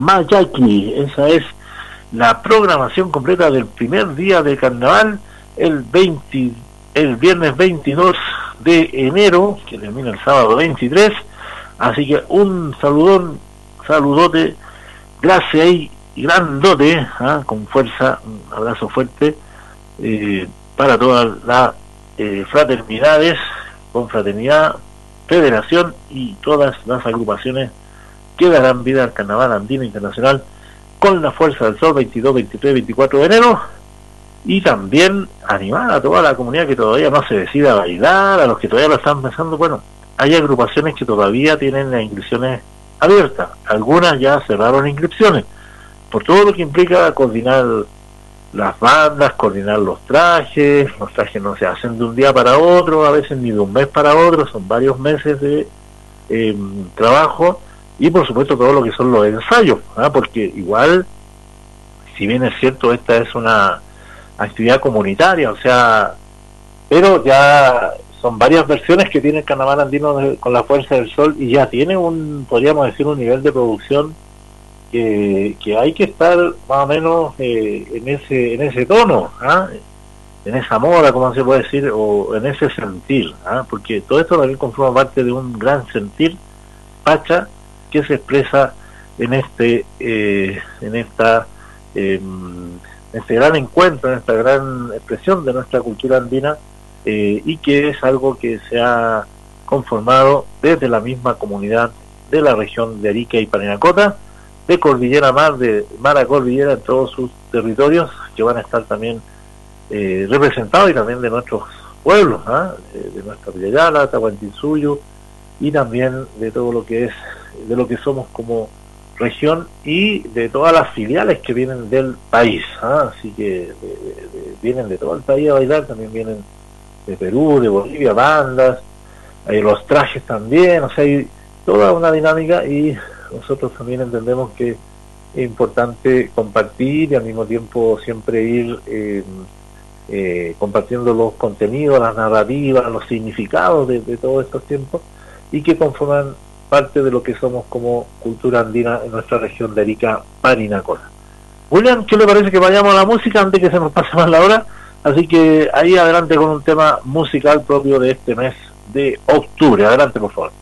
Mayaki. Esa es la programación completa del primer día de carnaval, el viernes 22 de enero, que termina el sábado 23. Así que un saludote, gracias y grandote, con fuerza, un abrazo fuerte para todas las fraternidades, confraternidad, federación y todas las agrupaciones que darán vida al Carnaval Andino Internacional con la Fuerza del Sol 22, 23, 24 de enero. Y también animar a toda la comunidad que todavía no se decide a bailar, a los que todavía lo están pensando. Bueno, hay agrupaciones que todavía tienen las inscripciones abiertas, algunas ya cerraron inscripciones, por todo lo que implica coordinar las bandas, coordinar los trajes no se hacen de un día para otro, a veces ni de un mes para otro, son varios meses de trabajo, y por supuesto todo lo que son los ensayos, porque igual, si bien es cierto, esta es una actividad comunitaria, o sea, pero ya son varias versiones que tiene el Carnaval Andino con la Fuerza del Sol, y ya tiene podríamos decir, un nivel de producción que hay que estar más o menos en ese tono, en esa moda, como se puede decir, o en ese sentir, porque todo esto también conforma parte de un gran sentir pacha que se expresa en este gran encuentro, en esta gran expresión de nuestra cultura andina, y que es algo que se ha conformado desde la misma comunidad de la región de Arica y Parinacota, de Cordillera Mar a Cordillera, en todos sus territorios, que van a estar también representados, y también de nuestros pueblos, de nuestra Villayala, Tahuantinsuyo, y también de todo lo que es, de lo que somos como región, y de todas las filiales que vienen del país, así que vienen de todo el país a bailar, también vienen de Perú, de Bolivia, bandas, los trajes también, o sea, hay toda una dinámica, y nosotros también entendemos que es importante compartir y al mismo tiempo siempre ir compartiendo los contenidos, las narrativas, los significados de todos estos tiempos, y que conforman parte de lo que somos como cultura andina en nuestra región de Arica, Parinacota. William, ¿qué le parece que vayamos a la música antes que se nos pase más la hora? Así que ahí adelante con un tema musical propio de este mes de octubre. Adelante, por favor.